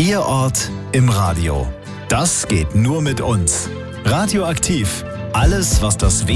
Ihr Ort im Radio. Das geht nur mit uns. Radioaktiv. Alles, was das